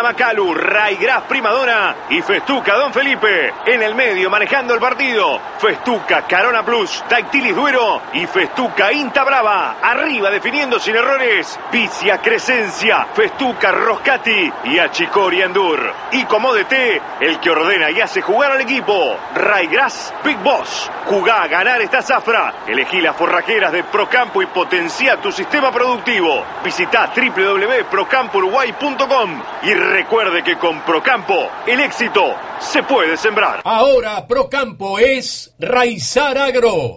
Macalu, Raigras Primadona y Festuca Don Felipe. En el medio manejando el partido, Festuca Carona Plus, Dactilis Duero y Festuca Inta Brava. Arriba definiendo sin errores, Vicia Crescencia, Festuca Roscati y Achicori Andur. Y como DT, el que ordena y hace jugar al equipo, Raigras Big Boss. Jugá a ganar esta zafra. Elegí las forrajeras de Procampo y potencia tu sistema productivo. Visita www.procampouruguay.com y recuerde que con Procampo el éxito se puede sembrar. Ahora Procampo es Raizar Agro.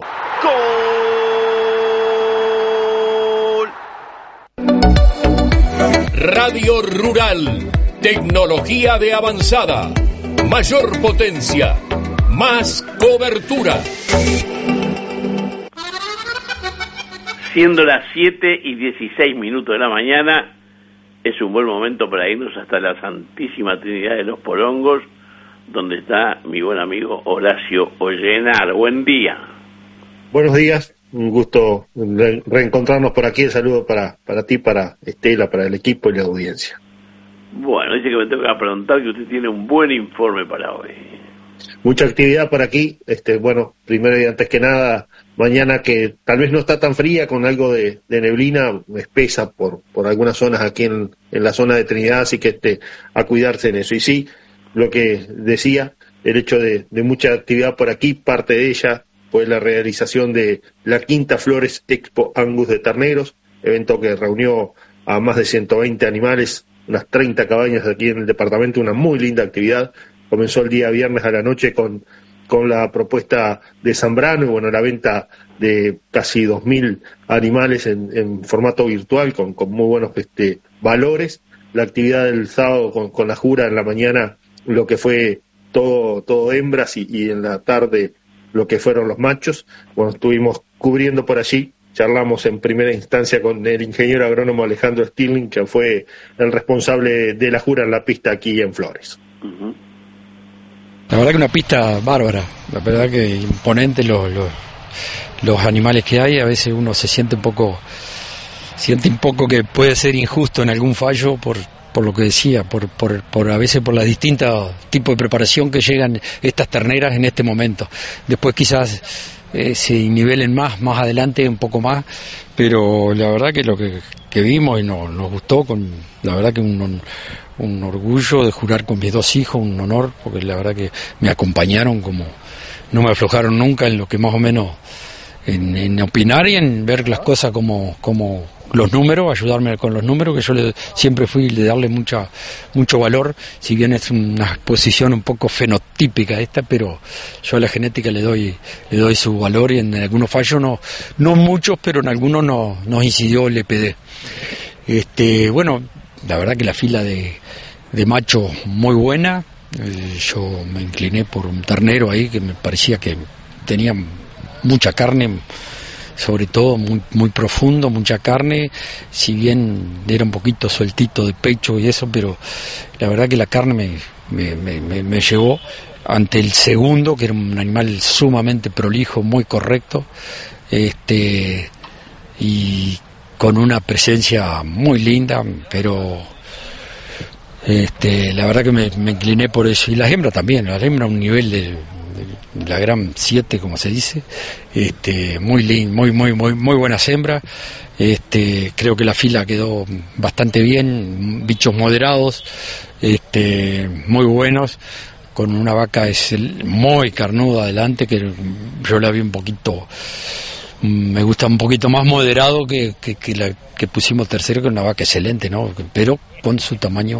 ¡Gol! Radio Rural. Tecnología de avanzada. Mayor potencia. Más cobertura. Siendo las 7:16 de la mañana, es un buen momento para irnos hasta la Santísima Trinidad de los Polongos, donde está mi buen amigo Horacio Ollenar. Buen día. Buenos días, un gusto reencontrarnos por aquí. El saludo para ti, para Estela, para el equipo y la audiencia. Bueno, dice que me tengo que preguntar que usted tiene un buen informe para hoy. Mucha actividad por aquí. Bueno, primero y antes que nada, mañana que tal vez no está tan fría, con algo de neblina espesa por algunas zonas aquí en la zona de Trinidad, así que a cuidarse en eso. Y sí, lo que decía, el hecho de mucha actividad por aquí, parte de ella fue la realización de la Quinta Flores Expo Angus de Terneros, evento que reunió a más de 120 animales, unas 30 cabañas aquí en el departamento, una muy linda actividad. Comenzó el día viernes a la noche con la propuesta de Zambrano y bueno, la venta de casi 2.000 animales en formato virtual con muy buenos valores. La actividad del sábado con la jura en la mañana, lo que fue todo hembras y en la tarde lo que fueron los machos. Bueno, estuvimos cubriendo por allí, charlamos en primera instancia con el ingeniero agrónomo Alejandro Stirling, que fue el responsable de la jura en la pista aquí en Flores. Uh-huh. La verdad que una pista bárbara, la verdad que imponente los animales que hay. A veces uno se siente un poco que puede ser injusto en algún fallo por lo que decía, por a veces por las distintas tipos de preparación que llegan estas terneras en este momento. Después quizás se nivelen más adelante un poco más, pero la verdad que lo que vimos y nos gustó, la verdad que un orgullo de jurar con mis dos hijos, un honor, porque la verdad que me acompañaron, como no me aflojaron nunca en lo que más o menos en opinar y en ver las cosas como los números, ayudarme con los números, que yo siempre fui de darle mucho valor, si bien es una exposición un poco fenotípica esta, pero yo a la genética le doy su valor, y en algunos fallos no muchos, pero en algunos nos incidió el EPD. Bueno, la verdad que la fila de macho muy buena. Yo me incliné por un ternero ahí que me parecía que tenía mucha carne, sobre todo muy profundo, mucha carne, si bien era un poquito sueltito de pecho y eso, pero la verdad que la carne me llevó ante el segundo, que era un animal sumamente prolijo, muy correcto, y con una presencia muy linda, pero la verdad que me incliné por eso. Y las hembras también, a un nivel de la gran 7, como se dice, muy buenas hembras. Creo que la fila quedó bastante bien, bichos moderados, muy buenos, con una vaca muy carnuda adelante, que yo la vi un poquito, me gusta un poquito más moderado que la que pusimos tercero, que es una vaca excelente, ¿no? Pero con su tamaño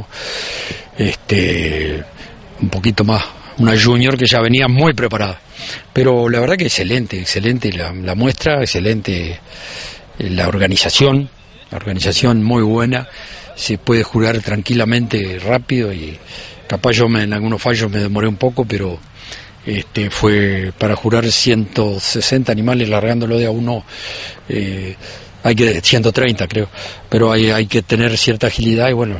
un poquito más, una junior que ya venía muy preparada. Pero la verdad que excelente la muestra, excelente la organización muy buena, se puede jugar tranquilamente rápido, y capaz yo en algunos fallos me demoré un poco, pero fue para jurar 160 animales largándolo de a uno, hay que 130 creo, pero hay que tener cierta agilidad, y bueno,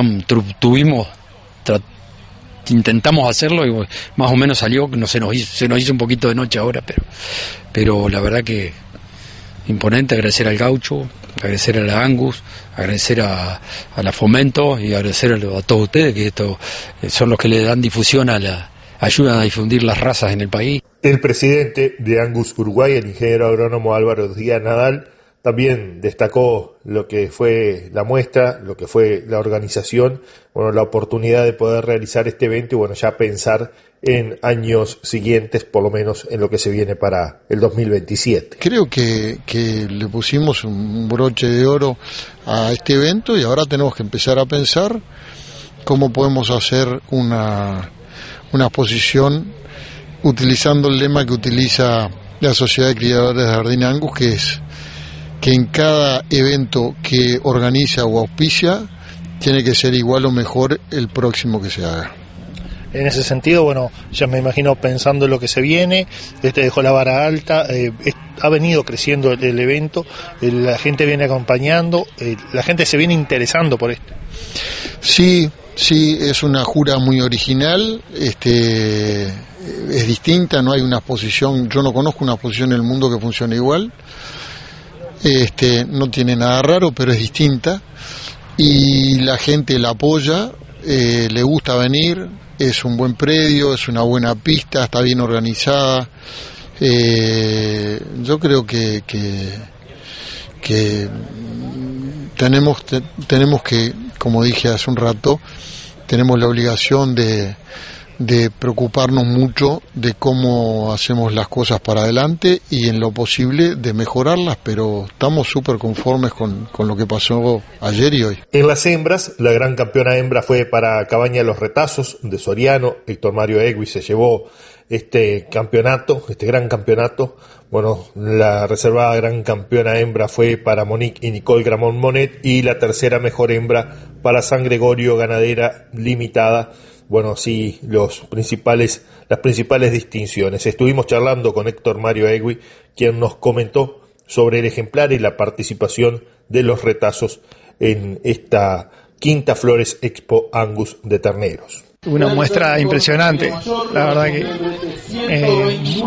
intentamos hacerlo y más o menos salió. No se nos hizo un poquito de noche ahora, pero la verdad que imponente, agradecer al Gaucho, agradecer a la Angus, agradecer a la Fomento y agradecer a todos ustedes, que estos son los que le dan difusión ayudan a difundir las razas en el país. El presidente de Angus Uruguay, el ingeniero agrónomo Álvaro Díaz Nadal, también destacó lo que fue la muestra, lo que fue la organización, bueno, la oportunidad de poder realizar este evento y bueno, ya pensar en años siguientes, por lo menos en lo que se viene para el 2027. Creo que le pusimos un broche de oro a este evento y ahora tenemos que empezar a pensar cómo podemos hacer una exposición utilizando el lema que utiliza la Sociedad de Criadores de Jardín Angus, que es que en cada evento que organiza o auspicia tiene que ser igual o mejor el próximo que se haga. En ese sentido, bueno, ya me imagino pensando en lo que se viene, dejó la vara alta, ha venido creciendo el evento, la gente viene acompañando, la gente se viene interesando por esto. Sí, es una jura muy original, es distinta, no hay una exposición, yo no conozco una exposición en el mundo que funcione igual. No tiene nada raro, pero es distinta y la gente la apoya, le gusta venir, es un buen predio, es una buena pista, está bien organizada. Yo creo que tenemos que, como dije hace un rato, tenemos la obligación de preocuparnos mucho de cómo hacemos las cosas para adelante y en lo posible de mejorarlas, pero estamos súper conformes con lo que pasó ayer y hoy. En las hembras, la gran campeona hembra fue para Cabaña Los Retazos de Soriano. Héctor Mario Egui se llevó este gran campeonato. Bueno, la reservada gran campeona hembra fue para Monique y Nicole Gramont Monet y la tercera mejor hembra para San Gregorio Ganadera Limitada. Bueno, sí, las principales distinciones. Estuvimos charlando con Héctor Mario Egui, quien nos comentó sobre el ejemplar y la participación de los retazos en esta Quinta Flores Expo Angus de terneros. Una muestra impresionante, la verdad que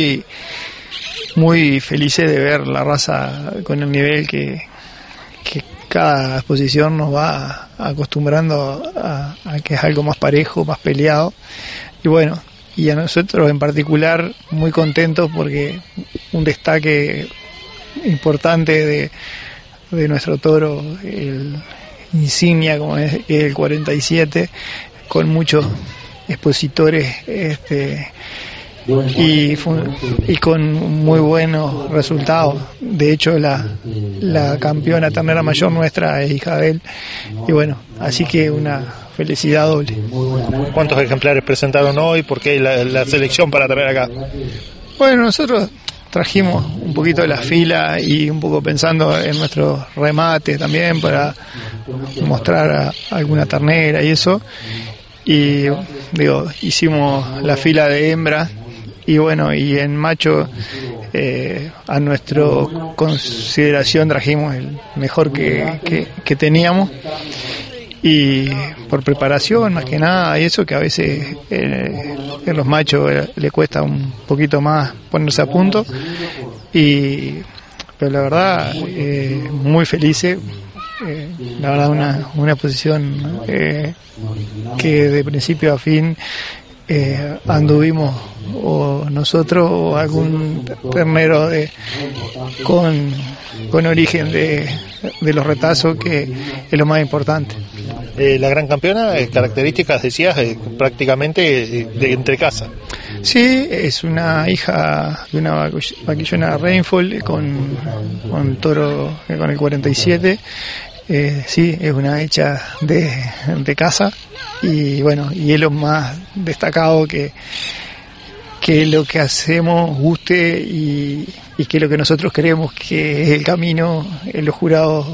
muy felices de ver la raza con el nivel que cada exposición nos va acostumbrando a que es algo más parejo, más peleado. Y bueno, y a nosotros en particular muy contentos porque un destaque importante de nuestro toro, el insignia como es el 47, con muchos expositores y con muy buenos resultados. De hecho la campeona ternera mayor nuestra es hija de él y bueno, así que una felicidad doble. ¿Cuántos ejemplares presentaron hoy? ¿Por qué la selección para traer acá? Bueno, nosotros trajimos un poquito de la fila y un poco pensando en nuestros remates también para mostrar alguna ternera y eso, y hicimos la fila de hembras. Y bueno, y en macho, a nuestra consideración trajimos el mejor que teníamos. Y por preparación, más que nada, y eso que a veces en los machos le cuesta un poquito más ponerse a punto. Pero la verdad, muy felices. La verdad, una posición que de principio a fin anduvimos o nosotros o algún ternero con origen de los retazos, que es lo más importante. La gran campeona, características decías prácticamente de entre casa. Sí, es una hija de una vaquillona Rainfall con toro con el 47. Sí, es una hecha de casa y bueno, y es lo más destacado que lo que hacemos guste y que lo que nosotros creemos que es el camino, los jurados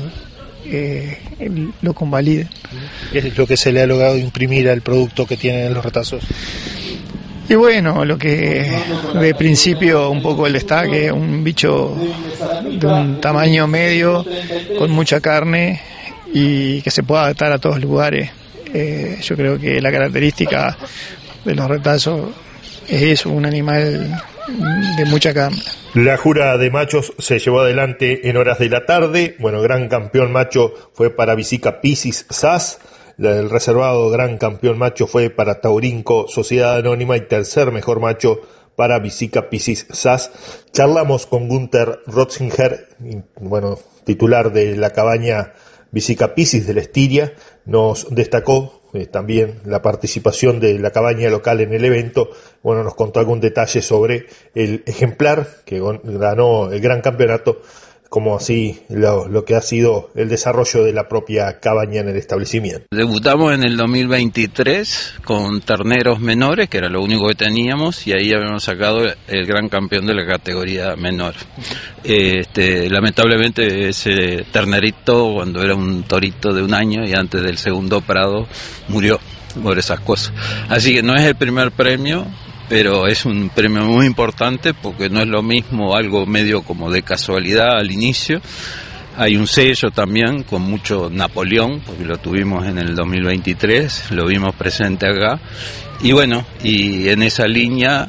lo convaliden. ¿Qué es lo que se le ha logrado imprimir al producto que tienen los retazos? Y bueno, lo que de principio un poco el destaque, un bicho de un tamaño medio, con mucha carne y que se pueda adaptar a todos los lugares. Yo creo que la característica de los retazos es un animal de mucha carne. La jura de machos se llevó adelante en horas de la tarde. Bueno, gran campeón macho fue para Visica Piscis SAS. El reservado gran campeón macho fue para Taurinco Sociedad Anónima y tercer mejor macho para Visica Piscis SAS. Charlamos con Gunther Rotzinger, bueno, titular de la cabaña Visica Piscis de la Estiria. Nos destacó también la participación de la cabaña local en el evento. Bueno, nos contó algún detalle sobre el ejemplar que ganó el gran campeonato, como así lo que ha sido el desarrollo de la propia cabaña en el establecimiento. Debutamos en el 2023 con terneros menores, que era lo único que teníamos, y ahí habíamos sacado el gran campeón de la categoría menor. Lamentablemente ese ternerito, cuando era un torito de 1 año y antes del segundo prado, murió por esas cosas. Así que no es el primer premio, pero es un premio muy importante porque no es lo mismo algo medio como de casualidad al inicio. Hay un sello también con mucho Napoleón, porque lo tuvimos en el 2023, lo vimos presente acá. Y bueno, y en esa línea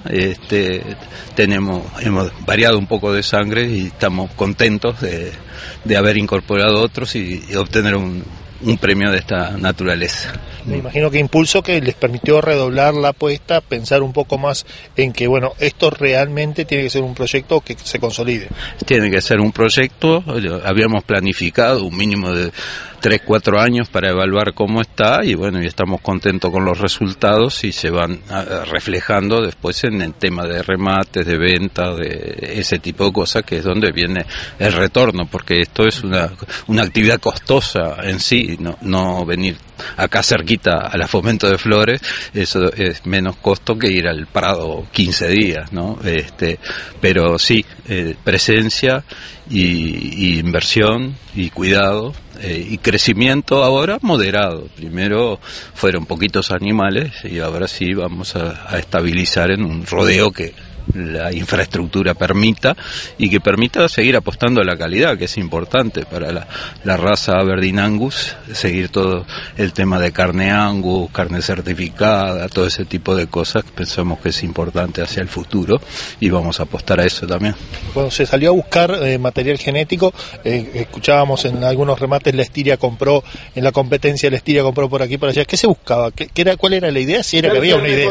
hemos variado un poco de sangre y estamos contentos de haber incorporado otros y obtener un premio de esta naturaleza. Me imagino que impulso que les permitió redoblar la apuesta, pensar un poco más en que, bueno, esto realmente tiene que ser un proyecto que se consolide. Tiene que ser un proyecto, habíamos planificado un mínimo de 3-4 años para evaluar cómo está y bueno, y estamos contentos con los resultados y se van reflejando después en el tema de remates, de ventas, de ese tipo de cosas, que es donde viene el retorno, porque esto es una actividad costosa en sí, no venir acá cerquita a la Fomento de Flores, eso es menos costo que ir al Prado 15 días, ¿no? Pero sí, presencia y inversión y cuidado y crecimiento ahora moderado. Primero fueron poquitos animales y ahora sí vamos a estabilizar en un rodeo que la infraestructura permita y que permita seguir apostando a la calidad, que es importante para la raza Aberdeen Angus, seguir todo el tema de carne Angus, carne certificada, todo ese tipo de cosas que pensamos que es importante hacia el futuro y vamos a apostar a eso también. Bueno, se salió a buscar material genético, escuchábamos en algunos remates la Estiria compró, en la competencia la Estiria compró por aquí por allá. ¿Qué se buscaba? ¿Cuál era la idea? Si era que había una idea.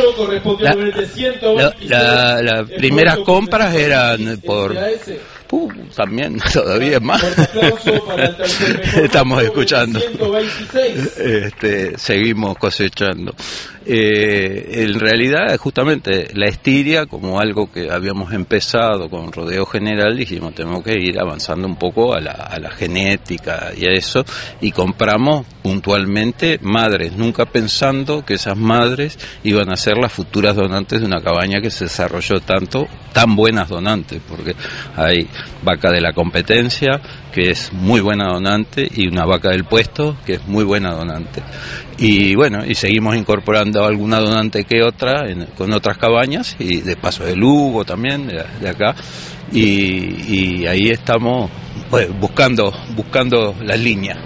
Las primeras compras eran por... también todavía más. Estamos escuchando. Seguimos cosechando. En realidad, justamente la Estiria, como algo que habíamos empezado con rodeo general, dijimos tenemos que ir avanzando un poco a la genética y a eso, y compramos puntualmente madres, nunca pensando que esas madres iban a ser las futuras donantes de una cabaña que se desarrolló tan buenas donantes, porque hay vaca de la competencia, que es muy buena donante, y una vaca del puesto, que es muy buena donante. Y bueno, y seguimos incorporando alguna donante que otra con otras cabañas, y de Paso de Lugo también, de acá, y ahí estamos pues, buscando las líneas.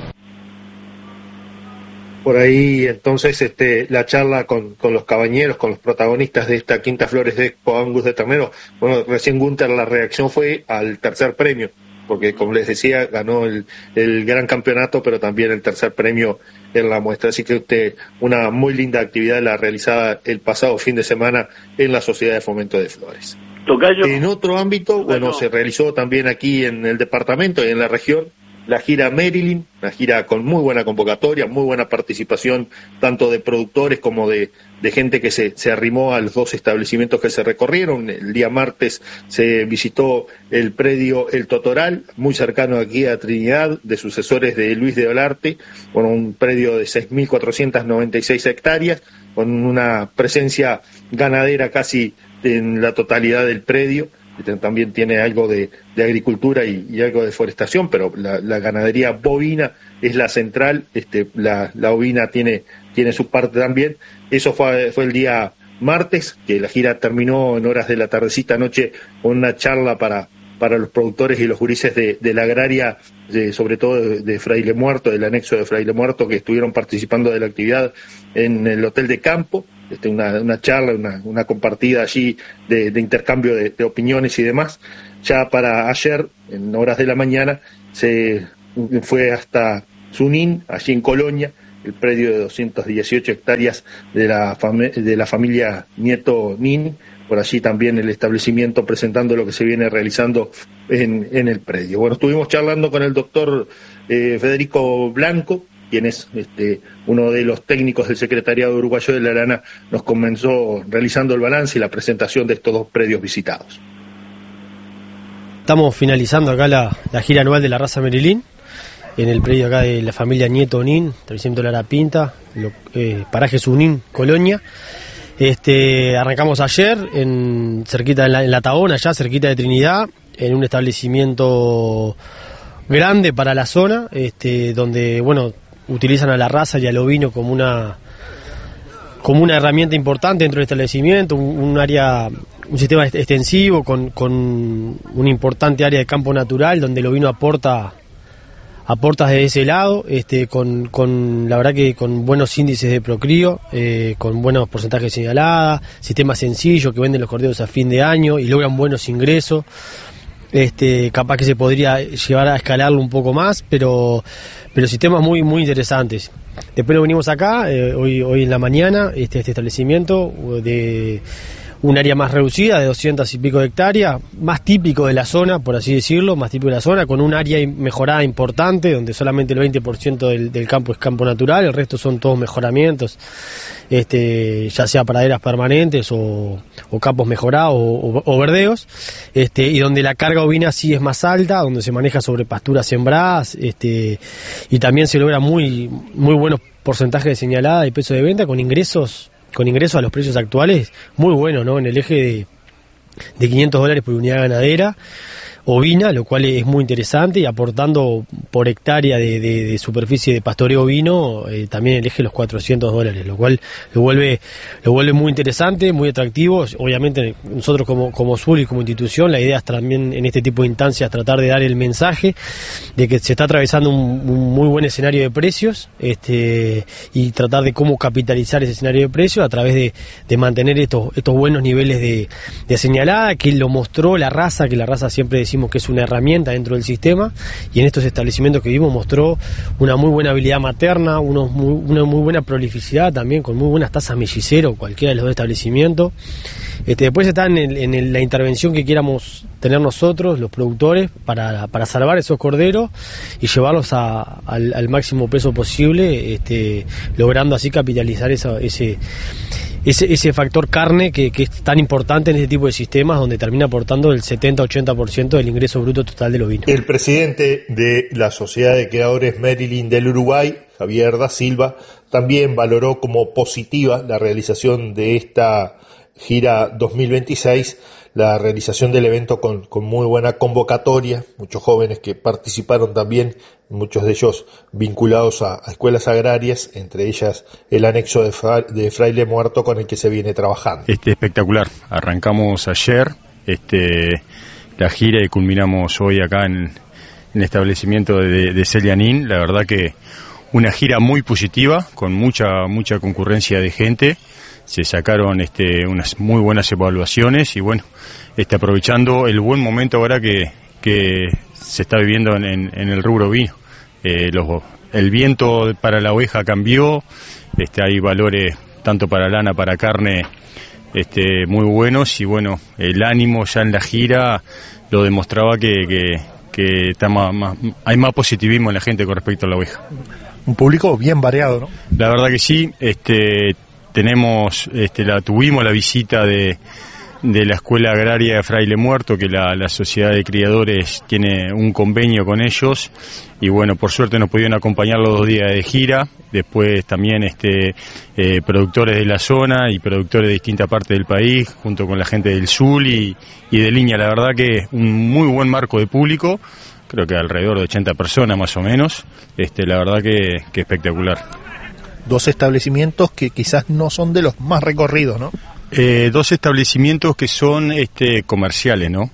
Por ahí entonces la charla con los cabañeros, con los protagonistas de esta Quinta Flores de Expo Angus de Ternero. Bueno, recién Gunther, la reacción fue al tercer premio, porque como les decía, ganó el gran campeonato, pero también el tercer premio en la muestra. Así que una muy linda actividad la realizada el pasado fin de semana en la Sociedad de Fomento de Flores. Tocayo. En otro ámbito, bueno, se realizó también aquí en el departamento y en la región la gira Marilyn, una gira con muy buena convocatoria, muy buena participación tanto de productores como de gente que se arrimó a los 2 establecimientos que se recorrieron. El día martes se visitó el predio El Totoral, muy cercano aquí a Trinidad, de sucesores de Luis de Olarte, con un predio de 6.496 hectáreas, con una presencia ganadera casi en la totalidad del predio. También tiene algo de agricultura y algo de forestación, pero la ganadería bovina es la central, la ovina tiene su parte también. Eso fue el día martes, que la gira terminó en horas de la tardecita noche con una charla para los productores y los gurises de la agraria, sobre todo de Fraile Muerto, del anexo de Fraile Muerto, que estuvieron participando de la actividad en el Hotel de Campo. una charla, una compartida allí de intercambio de opiniones y demás. Ya para ayer, en horas de la mañana, se fue hasta Sunín, allí en Colonia, el predio de 218 hectáreas de la familia Nieto Nin, por allí también el establecimiento presentando lo que se viene realizando en el predio. Bueno, estuvimos charlando con el doctor Federico Blanco, quien es uno de los técnicos del Secretariado Uruguayo de la Lana, nos comenzó realizando el balance y la presentación de estos dos predios visitados. Estamos finalizando acá la gira anual de la raza Merilín, en el predio acá de la familia Nieto Nin, establecimiento Lara Pinta, paraje Sunín, Colonia. Arrancamos ayer cerquita en la Tabona, allá cerquita de Trinidad, en un establecimiento grande para la zona, donde utilizan a la raza y al ovino como una herramienta importante dentro del establecimiento, un sistema extensivo con una importante área de campo natural donde el ovino aporta desde ese lado, la verdad que con buenos índices de procrío, con buenos porcentajes de señalada, sistema sencillo que venden los corderos a fin de año y logran buenos ingresos. Capaz que se podría llevar a escalarlo un poco más, pero sistemas muy muy interesantes. Después nos venimos acá, hoy en la mañana, este establecimiento de un área más reducida, de 200 y pico de hectáreas, más típico de la zona, por así decirlo, más típico de la zona, con un área mejorada importante, donde solamente el 20% del campo es campo natural, el resto son todos mejoramientos, ya sea praderas permanentes o campos mejorados o verdeos, y donde la carga ovina sí es más alta, donde se maneja sobre pasturas sembradas, y también se logra muy, muy buenos porcentajes de señalada y peso de venta con ingresos a los precios actuales muy bueno, ¿no? En el eje de $500 por unidad ganadera ovina, lo cual es muy interesante, y aportando por hectárea de superficie de pastoreo ovino, también el eje de los $400, lo cual lo vuelve muy interesante, muy atractivo. Obviamente nosotros como SUL y como institución, la idea es también en este tipo de instancias tratar de dar el mensaje de que se está atravesando un muy buen escenario de precios, y tratar de cómo capitalizar ese escenario de precios a través de mantener estos buenos niveles de señalada, que lo mostró la raza, que la raza siempre decimos que es una herramienta dentro del sistema, y en estos establecimientos que vimos mostró una muy buena habilidad materna, una muy buena prolificidad también, con muy buenas tasas mellicero, cualquiera de los dos establecimientos. Después está en la intervención que quieramos tener nosotros, los productores, para salvar esos corderos y llevarlos al máximo peso posible, logrando así capitalizar ese factor carne que es tan importante en este tipo de sistemas, donde termina aportando el 70-80% del ingreso bruto total del ovino. El presidente de la Sociedad de Criadores Merilín del Uruguay, Javier da Silva, también valoró como positiva la realización de esta gira 2026, la realización del evento con muy buena convocatoria, muchos jóvenes que participaron también, muchos de ellos vinculados a escuelas agrarias, entre ellas el anexo de Fraile Muerto con el que se viene trabajando. Espectacular, arrancamos ayer la gira y culminamos hoy acá en el establecimiento de Celia Nin. La verdad que una gira muy positiva, con mucha concurrencia de gente. Se sacaron unas muy buenas evaluaciones y bueno, aprovechando el buen momento ahora que se está viviendo en el rubro vino. El viento para la oveja cambió, hay valores tanto para lana, para carne, muy buenos, y bueno, el ánimo ya en la gira lo demostraba que está hay más positivismo en la gente con respecto a la oveja. Un público bien variado, ¿no? La verdad que sí. Tuvimos la visita de la Escuela Agraria de Fraile Muerto, que la Sociedad de Criadores tiene un convenio con ellos, y bueno, por suerte nos pudieron acompañar los 2 días de gira. Después también productores de la zona y productores de distintas partes del país, junto con la gente del SUL y de Línea. La verdad que un muy buen marco de público, creo que alrededor de 80 personas más o menos. La verdad que espectacular. 2 establecimientos que quizás no son de los más recorridos, ¿no? 2 establecimientos que son comerciales, ¿no?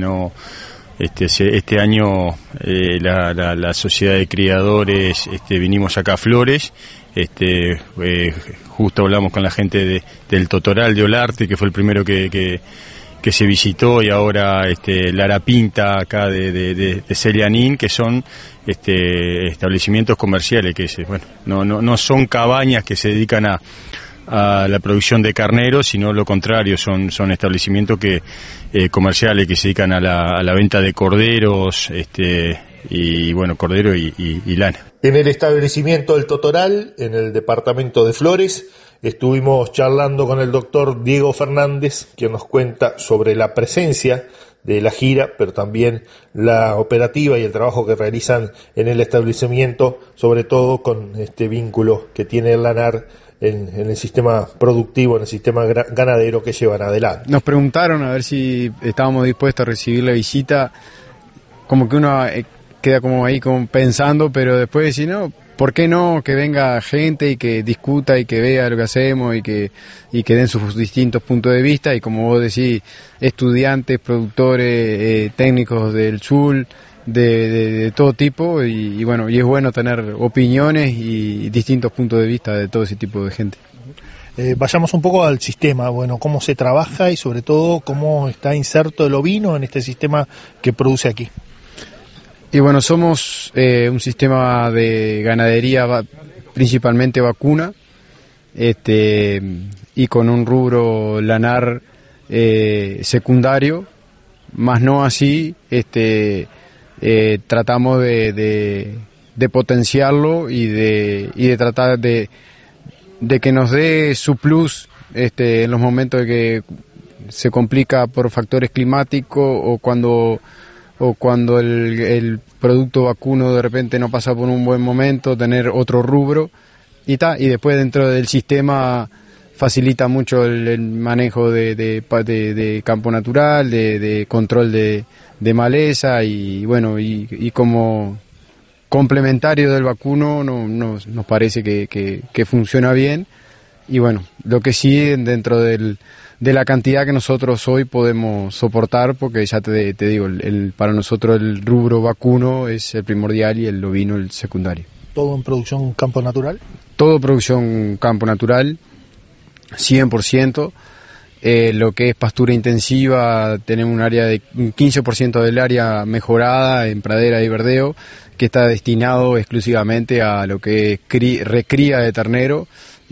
Este año la Sociedad de Criadores vinimos acá a Flores Justo hablamos con la gente del Totoral de Olarte, que fue el primero que se visitó, y ahora la Arapinta acá de Celianín, que son establecimientos comerciales que no son cabañas que se dedican a la producción de carneros, sino lo contrario, son establecimientos comerciales que se dedican a la venta de corderos, cordero y lana. En el establecimiento del Totoral, en el departamento de Flores, estuvimos charlando con el doctor Diego Fernández, quien nos cuenta sobre la presencia de la gira, pero también la operativa y el trabajo que realizan en el establecimiento, sobre todo con este vínculo que tiene el lanar en el sistema productivo, en el sistema ganadero que llevan adelante. Nos preguntaron a ver si estábamos dispuestos a recibir la visita, como que uno queda como ahí como pensando, pero después si no, ¿por qué no que venga gente y que discuta y que vea lo que hacemos y que den sus distintos puntos de vista? Y como vos decís, estudiantes, productores, técnicos del sur, de todo tipo, y es bueno tener opiniones y distintos puntos de vista de todo ese tipo de gente. Vayamos un poco al sistema, cómo se trabaja y sobre todo cómo está inserto el ovino en este sistema que produce aquí. Y somos un sistema de ganadería principalmente vacuna, y con un rubro lanar secundario, más no así, tratamos de potenciarlo y de tratar de que nos dé su plus en los momentos de que se complica por factores climáticos o cuando el producto vacuno de repente no pasa por un buen momento, tener otro rubro y después dentro del sistema facilita mucho el manejo de campo natural, de control de maleza y como complementario del vacuno nos parece que funciona bien. Y lo que sí dentro de la cantidad que nosotros hoy podemos soportar, porque ya te digo, para nosotros el rubro vacuno es el primordial y el ovino el secundario. ¿Todo en producción campo natural? Todo producción campo natural, 100%. Lo que es pastura intensiva, tenemos un área de un 15% del área mejorada en pradera y verdeo, que está destinado exclusivamente a lo que es recría de ternero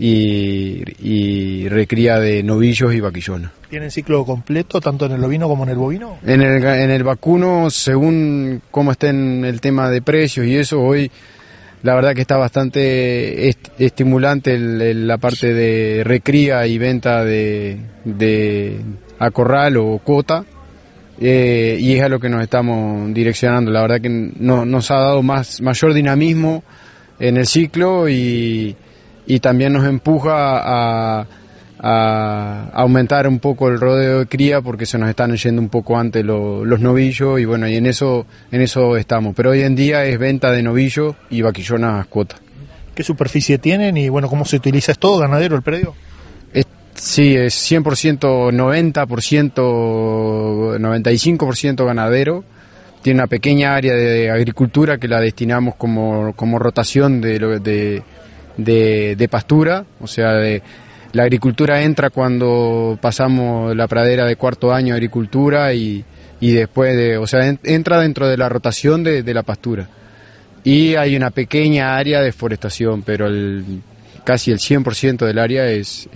y recría de novillos y vaquillones. ¿Tienen ciclo completo tanto en el ovino como en el bovino? En el vacuno, según cómo esté en el tema de precios y eso, hoy la verdad que está bastante estimulante la parte de recría y venta de a corral o cuota, y es a lo que nos estamos direccionando. La verdad que nos ha dado mayor dinamismo en el ciclo y también nos empuja a aumentar un poco el rodeo de cría, porque se nos están yendo un poco antes los novillos y en eso estamos. Pero hoy en día es venta de novillos y vaquillonas cuota. ¿Qué superficie tienen y cómo se utiliza? ¿Es todo ganadero el predio? Sí, es 100%, 90%, 95% ganadero. Tiene una pequeña área de agricultura que la destinamos como rotación de pastura, o sea, la agricultura entra cuando pasamos la pradera de cuarto año de agricultura y después entra dentro de la rotación de la pastura. Y hay una pequeña área de forestación, pero casi el 100% del área es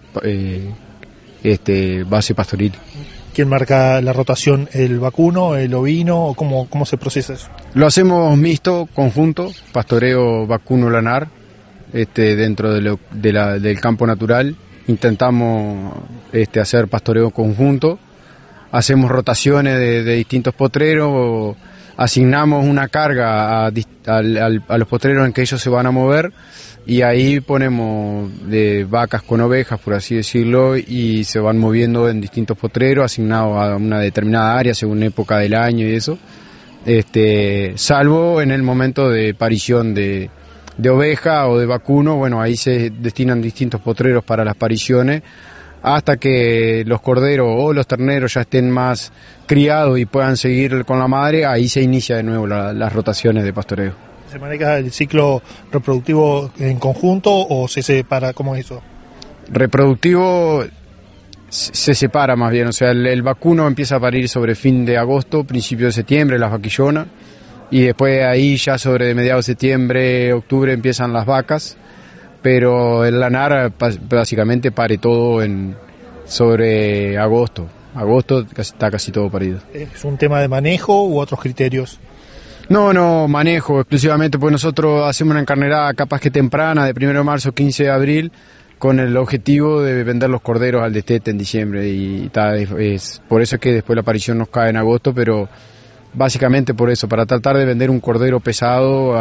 base pastoril. ¿Quién marca la rotación? ¿El vacuno, el ovino o cómo se procesa eso? Lo hacemos mixto, conjunto, pastoreo vacuno lanar. Dentro del campo natural intentamos hacer pastoreo conjunto, hacemos rotaciones de distintos potreros, asignamos una carga a los potreros en que ellos se van a mover y ahí ponemos de vacas con ovejas, por así decirlo, y se van moviendo en distintos potreros asignados a una determinada área según época del año y eso, salvo en el momento de parición de oveja o de vacuno. Ahí se destinan distintos potreros para las pariciones hasta que los corderos o los terneros ya estén más criados y puedan seguir con la madre. Ahí se inicia de nuevo las rotaciones de pastoreo. ¿Se maneja el ciclo reproductivo en conjunto o se separa? ¿Cómo es eso? Reproductivo se separa más bien, o sea, el vacuno empieza a parir sobre fin de agosto, principio de septiembre, las vaquillonas, y después de ahí ya sobre mediados de septiembre, octubre empiezan las vacas, pero el lanar básicamente pare todo sobre agosto. Agosto está casi todo parido. ¿Es un tema de manejo u otros criterios? No, manejo exclusivamente, pues nosotros hacemos una encarnerada capaz que temprana, de 1 de marzo, 15 de abril, con el objetivo de vender los corderos al destete en diciembre, y es por eso es que después la aparición nos cae en agosto, pero básicamente por eso, para tratar de vender un cordero pesado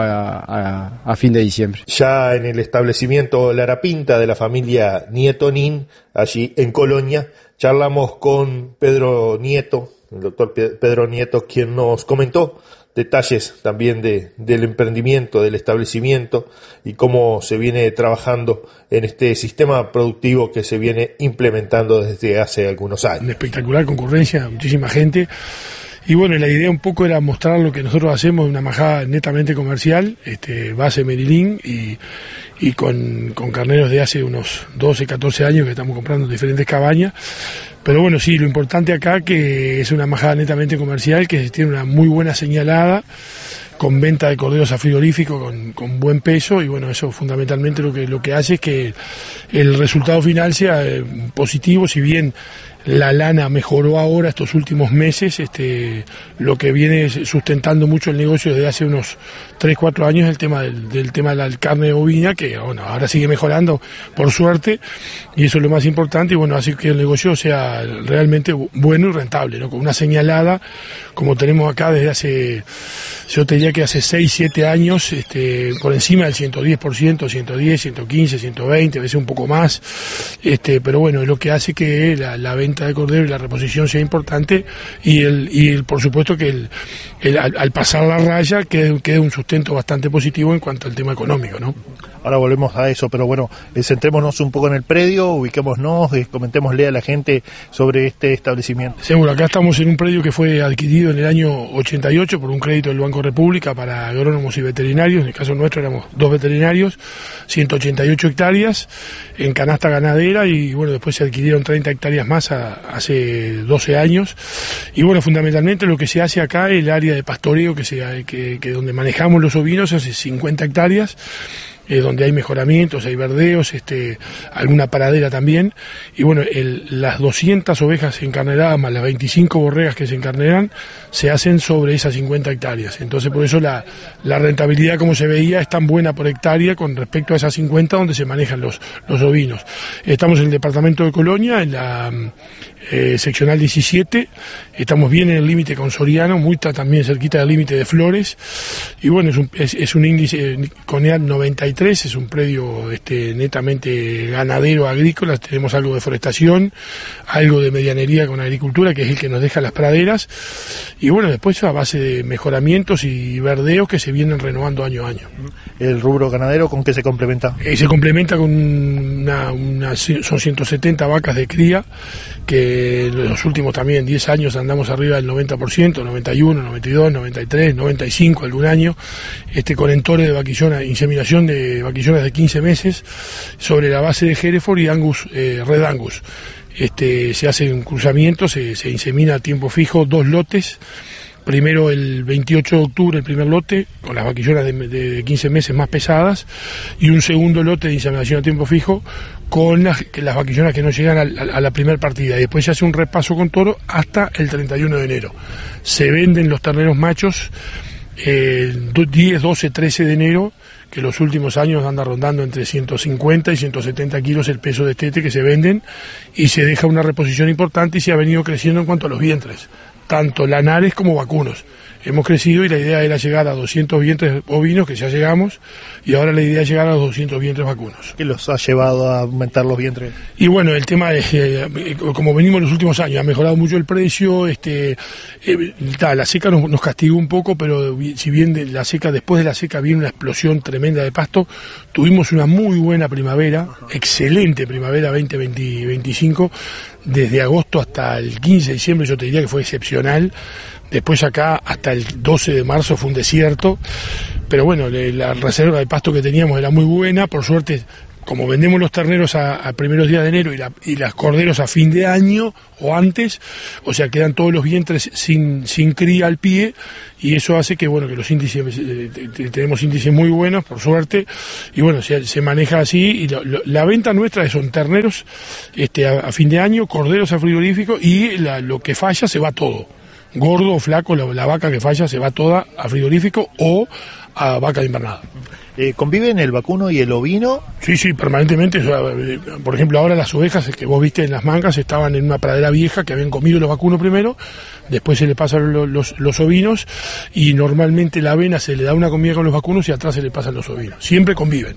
a fin de diciembre. Ya en el establecimiento Lara Pinta de la familia Nieto Nin, allí en Colonia, charlamos con Pedro Nieto, el doctor Pedro Nieto, quien nos comentó detalles también del emprendimiento, del establecimiento y cómo se viene trabajando en este sistema productivo que se viene implementando desde hace algunos años. Una espectacular concurrencia, muchísima gente. Y bueno, la idea un poco era mostrar lo que nosotros hacemos de una majada netamente comercial, base Merilín y con carneros de hace unos 12, 14 años que estamos comprando en diferentes cabañas. Pero bueno, sí, lo importante acá que es una majada netamente comercial, que tiene una muy buena señalada, con venta de corderos a frigorífico con buen peso, y bueno, eso fundamentalmente lo que hace es que el resultado final sea positivo. Si bien la lana mejoró ahora estos últimos meses, lo que viene sustentando mucho el negocio desde hace unos 3-4 años es el tema del tema de la carne bovina, que bueno, ahora sigue mejorando por suerte, y eso es lo más importante, y bueno, hace que el negocio sea realmente bueno y rentable, ¿no? Con una señalada como tenemos acá desde hace, yo te diría que hace 6-7 años, por encima del 110%, 110, 115, 120, a veces un poco más, pero bueno, es lo que hace que la venta de cordero y la reposición sea importante, y por supuesto que al pasar la raya quede un sustento bastante positivo en cuanto al tema económico, ¿no? Ahora volvemos a eso, pero bueno, centrémonos un poco en el predio, ubiquémonos, comentémosle a la gente sobre este establecimiento. Seguro, acá estamos en un predio que fue adquirido en el año 88 por un crédito del Banco República para agrónomos y veterinarios. En el caso nuestro éramos 2 veterinarios, 188 hectáreas en canasta ganadera, y bueno, después se adquirieron 30 hectáreas más hace 12 años. Y bueno, fundamentalmente lo que se hace acá, el área de pastoreo que donde manejamos los ovinos, hace 50 hectáreas. Donde hay mejoramientos, hay verdeos, alguna paradera también, y bueno, las 200 ovejas encarneradas más las 25 borregas que se encarneran se hacen sobre esas 50 hectáreas, entonces por eso la rentabilidad, como se veía, es tan buena por hectárea con respecto a esas 50 donde se manejan los ovinos. Estamos en el departamento de Colonia, en la seccional 17, estamos bien en el límite con Soriano, muy también cerquita del límite de Flores, y bueno, es un índice CONEAT 93, es un predio netamente ganadero, agrícola, tenemos algo de forestación, algo de medianería con agricultura, que es el que nos deja las praderas, y bueno, después a base de mejoramientos y verdeos que se vienen renovando año a año. ¿El rubro ganadero con qué se complementa? Se complementa con son 170 vacas de cría, que en los últimos también 10 años andamos arriba del 90%, 91, 92, 93, 95 algún año, con entores de vaquillona, inseminación de vaquillonas de 15 meses sobre la base de Hereford y Angus, Red Angus. Se hace un cruzamiento, se insemina a tiempo fijo 2 lotes. Primero el 28 de octubre el primer lote con las vaquillonas de 15 meses más pesadas, y un segundo lote de inseminación a tiempo fijo con las vaquillonas que no llegan a la primera partida, y después se hace un repaso con toro hasta el 31 de enero. Se venden los terneros machos 10, 12, 13 de enero, que los últimos años anda rondando entre 150 y 170 kilos el peso de que se venden, y se deja una reposición importante, y se ha venido creciendo en cuanto a los vientres, tanto lanares como vacunos. Hemos crecido, y la idea era llegar a 200 vientres ovinos, que ya llegamos, y ahora la idea es llegar a los 200 vientres vacunos. ¿Qué los ha llevado a aumentar los vientres? Y bueno, el tema es, como venimos en los últimos años, ha mejorado mucho el precio, la seca nos castigó un poco, pero si bien después de la seca viene una explosión tremenda de pasto, tuvimos una muy buena primavera, excelente primavera 2025, desde agosto hasta el 15 de diciembre yo te diría que fue excepcional, Después acá hasta el 12 de marzo fue un desierto, pero bueno, la reserva de pasto que teníamos era muy buena. Por suerte, como vendemos los terneros a primeros días de enero y las corderos a fin de año o antes, o sea, quedan todos los vientres sin cría al pie, y eso hace que, bueno, que los índices, tenemos índices muy buenos, por suerte, y bueno, se maneja así, y la venta nuestra son terneros a fin de año, corderos a frigorífico, y lo que falla se va todo. Gordo o flaco, la vaca que falla se va toda a frigorífico o a vaca de invernada. ¿Conviven el vacuno y el ovino? Sí, permanentemente. O sea, por ejemplo, ahora las ovejas que vos viste en las mangas estaban en una pradera vieja que habían comido los vacunos primero, después se le pasan los ovinos, y normalmente la avena se le da una comida con los vacunos y atrás se le pasan los ovinos. Siempre conviven.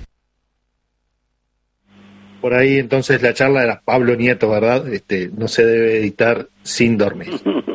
Por ahí entonces la charla era Pablo Nieto, ¿verdad? No se debe editar sin dormir.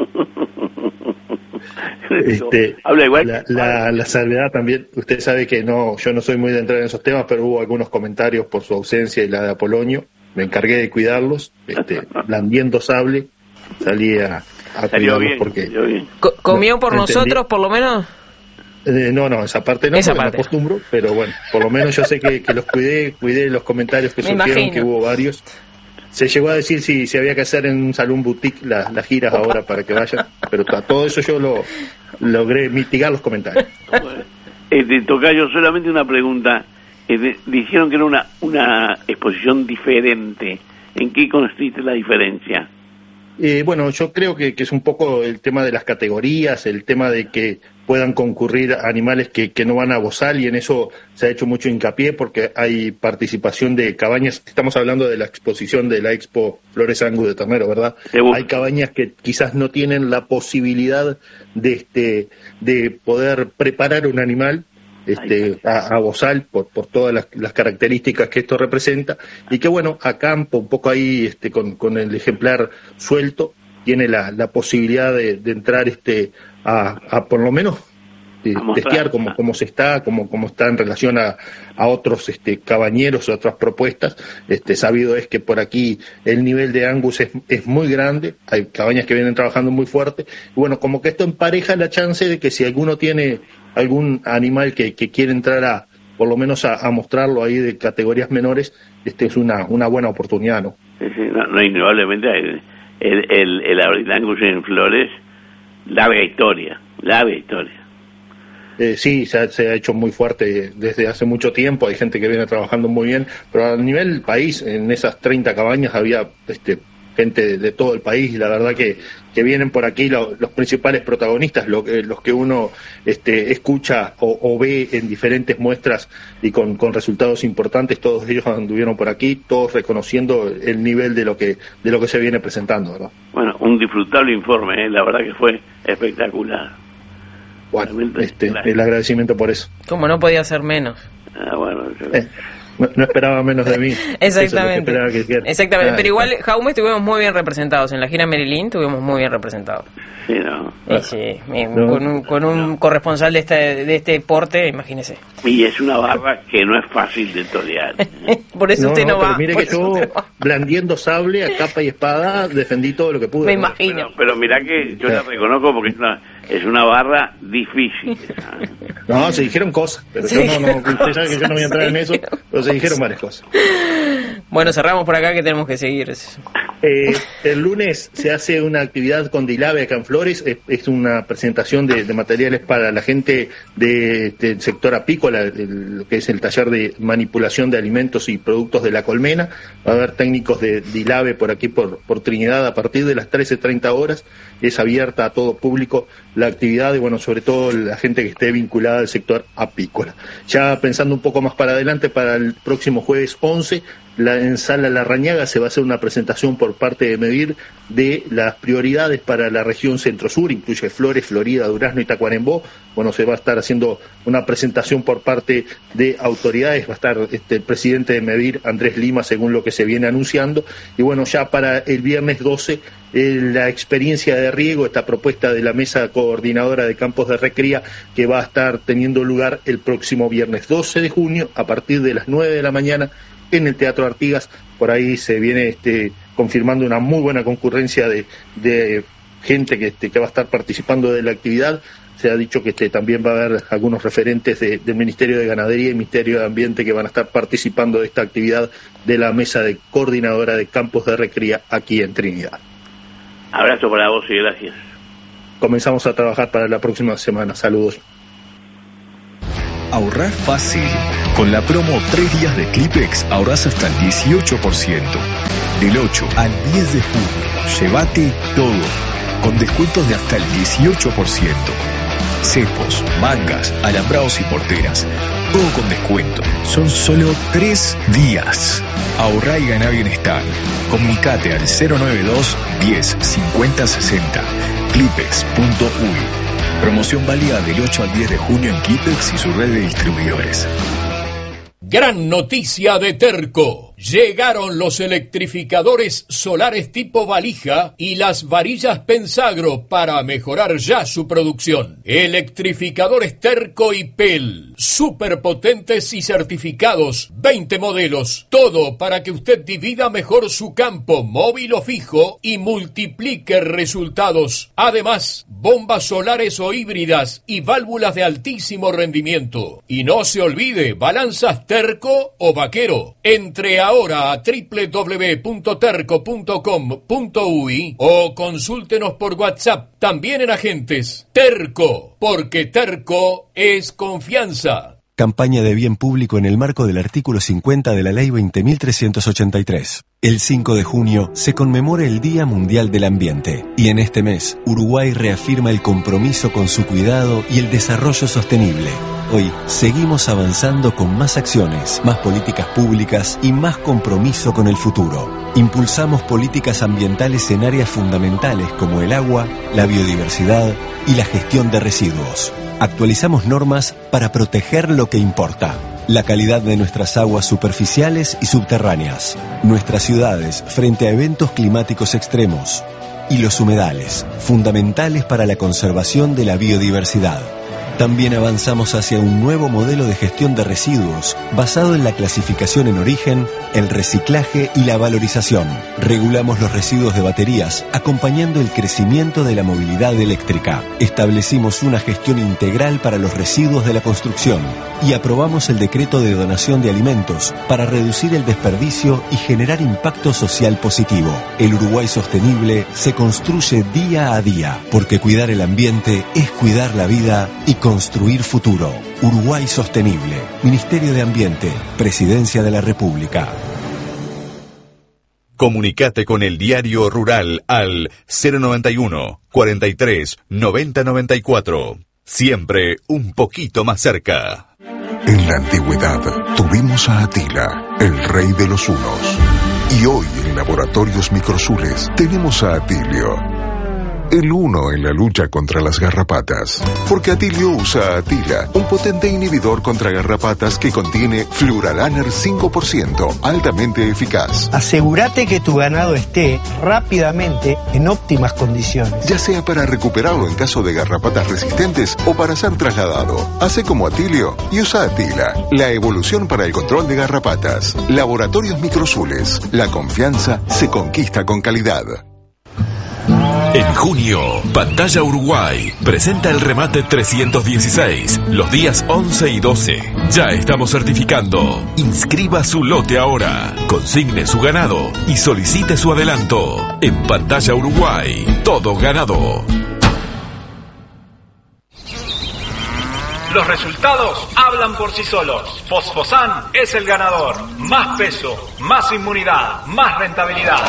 Habla igual. La salvedad también, usted sabe que yo no soy muy de entrar en esos temas, pero hubo algunos comentarios por su ausencia y la de Apolonio. Me encargué de cuidarlos, blandiendo sable, salí a cuidarlos bien, porque... ¿Comió por nosotros, por lo menos? No, esa parte no, porque me acostumbro, pero bueno, por lo menos yo sé que los cuidé los comentarios que surgieron, que hubo varios. Se llegó a decir si había que hacer en un salón boutique las giras ahora para que vayan, pero todo eso yo logré mitigar los comentarios. Tocayo, solamente una pregunta. Dijeron que era una exposición diferente. ¿En qué consiste la diferencia? Bueno, yo creo que es un poco el tema de las categorías, el tema de que puedan concurrir animales que no van a bozal, y en eso se ha hecho mucho hincapié porque hay participación de cabañas. Estamos hablando de la exposición de la Expo Flores Angus de Ternero, ¿verdad? Hay cabañas que quizás no tienen la posibilidad de poder preparar un animal a bozal por todas las características que esto representa, y que bueno, a campo, un poco ahí con el ejemplar suelto, tiene la posibilidad de entrar a por lo menos testear cómo se está, cómo está en relación a otros cabañeros o otras propuestas. Sabido es que por aquí el nivel de Angus es muy grande, hay cabañas que vienen trabajando muy fuerte, y bueno, como que esto empareja la chance de que si alguno tiene algún animal que quiere entrar por lo menos a mostrarlo ahí de categorías menores, es una buena oportunidad, ¿no? No, indudablemente el Angus en Flores, larga historia. Sí, se ha hecho muy fuerte desde hace mucho tiempo, hay gente que viene trabajando muy bien, pero a nivel país, en esas 30 cabañas había gente de todo el país, y la verdad que vienen por aquí los principales protagonistas, los que uno escucha o ve en diferentes muestras y con resultados importantes. Todos ellos anduvieron por aquí, todos reconociendo el nivel de lo que se viene presentando, ¿verdad? Bueno, un disfrutable informe, la verdad que fue espectacular. Bueno, el agradecimiento por eso. Como no podía ser menos. Bueno, no esperaba menos de mí. Exactamente. Exactamente. Pero igual, exacto. Jaume, estuvimos muy bien representados. En la gira Marilyn estuvimos muy bien representados. Sí, ¿no? Con un corresponsal de este porte, imagínese. Y es una barra que no es fácil de torear. Por eso usted no va. Mire que yo, blandiendo sable a capa y espada, defendí todo lo que pude. Me imagino. Pero mirá que yo la reconozco porque es una barra difícil. No, se dijeron cosas, pero sí. Yo no, usted sabe que yo no voy a entrar en eso, pero se dijeron varias cosas. Bueno, cerramos por acá que tenemos que seguir. El lunes se hace una actividad con Dilave acá en Flores, es una presentación de materiales para la gente del sector apícola, lo que es el taller de manipulación de alimentos y productos de la colmena. Va a haber técnicos de Dilave por aquí, por Trinidad, a partir de las 13:30 horas. Es abierta a todo público la actividad, y bueno, sobre todo la gente que esté vinculada al sector apícola. Ya pensando un poco más para adelante, para el próximo jueves 11, en Sala Larrañaga se va a hacer una presentación por parte de Medir de las prioridades para la región centro-sur, incluye Flores, Florida, Durazno y Tacuarembó. Bueno, se va a estar haciendo una presentación por parte de autoridades, va a estar el presidente de Medir, Andrés Lima, según lo que se viene anunciando, y bueno, ya para el viernes 12, la experiencia de riego, esta propuesta de la mesa coordinadora de campos de recría, que va a estar teniendo lugar el próximo viernes 12 de junio, a partir de las 9 de la mañana, en el Teatro Artigas. Por ahí se viene confirmando una muy buena concurrencia de gente que va a estar participando de la actividad. Se ha dicho que también va a haber algunos referentes del Ministerio de Ganadería y Ministerio de Ambiente que van a estar participando de esta actividad de la mesa de coordinadora de campos de recría aquí en Trinidad. Abrazo para vos y gracias. Comenzamos a trabajar para la próxima semana. Saludos. Ahorrar fácil. Con la promo 3 días de Clipex ahorras hasta el 18%. Del 8 al 10 de junio. Llévate todo. Con descuentos de hasta el 18%. Cepos, mangas, alambrados y porteras. Todo con descuento. Son solo 3 días. Ahorrá y ganá bienestar. Comunicate al 092 10 50 60. Clipex.uy. Promoción válida del 8 al 10 de junio en Clipex y su red de distribuidores. Gran noticia de Terco. Llegaron los electrificadores solares tipo valija y las varillas Pensagro para mejorar ya su producción. Electrificadores Terco y PEL, superpotentes y certificados, 20 modelos, todo para que usted divida mejor su campo, móvil o fijo, y multiplique resultados. Además, bombas solares o híbridas y válvulas de altísimo rendimiento. Y no se olvide, balanzas Terco o Vaquero. Entre ahora a www.terco.com.uy o consúltenos por WhatsApp, también en agentes. Terco, porque Terco es confianza. Campaña de bien público en el marco del artículo 50 de la Ley 20.383. El 5 de junio se conmemora el Día Mundial del Ambiente y en este mes Uruguay reafirma el compromiso con su cuidado y el desarrollo sostenible. Hoy seguimos avanzando con más acciones, más políticas públicas y más compromiso con el futuro. Impulsamos políticas ambientales en áreas fundamentales como el agua, la biodiversidad y la gestión de residuos. Actualizamos normas para proteger lo que importa. La calidad de nuestras aguas superficiales y subterráneas. Nuestras ciudades frente a eventos climáticos extremos. Y los humedales, fundamentales para la conservación de la biodiversidad. También avanzamos hacia un nuevo modelo de gestión de residuos basado en la clasificación en origen, el reciclaje y la valorización. Regulamos los residuos de baterías, acompañando el crecimiento de la movilidad eléctrica. Establecimos una gestión integral para los residuos de la construcción y aprobamos el decreto de donación de alimentos para reducir el desperdicio y generar impacto social positivo. El Uruguay sostenible se construye día a día, porque cuidar el ambiente es cuidar la vida y construir futuro. Uruguay Sostenible. Ministerio de Ambiente. Presidencia de la República. Comunicate con el Diario Rural al 091 43 90 94. Siempre un poquito más cerca. En la antigüedad tuvimos a Atila, el rey de los hunos. Y hoy en Laboratorios Microsules tenemos a Atilio, el uno en la lucha contra las garrapatas. Porque Atilio usa Atila, un potente inhibidor contra garrapatas que contiene Fluralaner 5%, altamente eficaz. Asegúrate que tu ganado esté rápidamente en óptimas condiciones. Ya sea para recuperarlo en caso de garrapatas resistentes o para ser trasladado. Hace como Atilio y usa Atila, la evolución para el control de garrapatas. Laboratorios Microsules. La confianza se conquista con calidad. En junio, Pantalla Uruguay presenta el remate 316, los días 11 y 12. Ya estamos certificando. Inscriba su lote ahora, consigne su ganado y solicite su adelanto. En Pantalla Uruguay, todo ganado. Los resultados hablan por sí solos. Fosfosan es el ganador. Más peso, más inmunidad, más rentabilidad.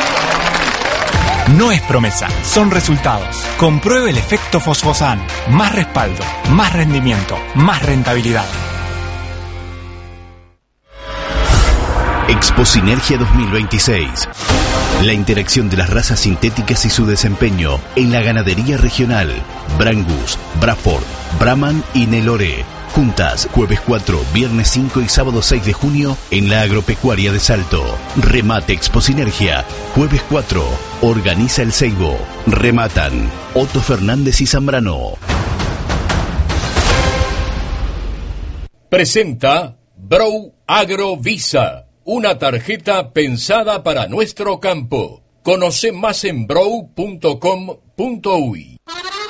No es promesa, son resultados. Compruebe el efecto Fosfosan. Más respaldo, más rendimiento, más rentabilidad. Expo Sinergia 2026. La interacción de las razas sintéticas y su desempeño en la ganadería regional. Brangus, Braford, Brahman y Nelore. Juntas, jueves 4, viernes 5 y sábado 6 de junio en la Agropecuaria de Salto. Remate Expo Sinergia, jueves 4. Organiza el Seibo. Rematan Otto Fernández y Zambrano. Presenta Brow Agro Visa, una tarjeta pensada para nuestro campo. Conoce más en brow.com.uy.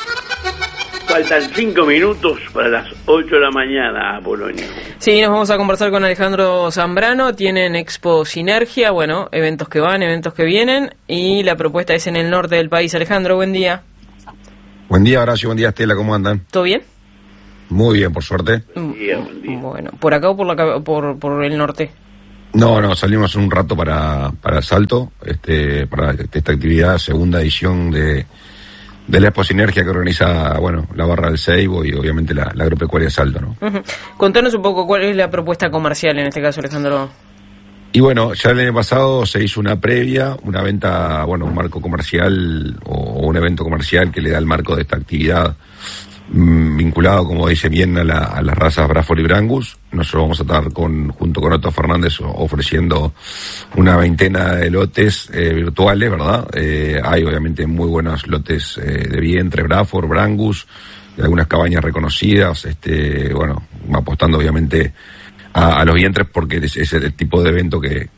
Faltan 5 minutos para las 8 de la mañana, Polonio. Sí, nos vamos a conversar con Alejandro Zambrano. Tienen Expo Sinergia, bueno, eventos que van, eventos que vienen, y la propuesta es en el norte del país. Alejandro, buen día. Buen día, Horacio, buen día, Estela, ¿cómo andan? ¿Todo bien? Muy bien, por suerte. Buen día. Bueno, ¿por acá o por el norte? No, salimos un rato para Salto, para esta actividad, segunda edición de la Expo Sinergia que organiza, la Barra del Seibo y obviamente la Agropecuaria Salto, ¿no? Uh-huh. Contanos un poco cuál es la propuesta comercial en este caso, Alejandro. Y ya el año pasado se hizo una previa, una venta, un marco comercial o un evento comercial que le da el marco de esta actividad vinculado, como dice bien, a las razas Braford y Brangus. Nosotros vamos a estar junto con Otto Fernández ofreciendo una veintena de lotes virtuales, ¿verdad? Hay obviamente muy buenos lotes de vientre, Braford, Brangus, de algunas cabañas reconocidas, apostando obviamente a los vientres porque es el tipo de evento que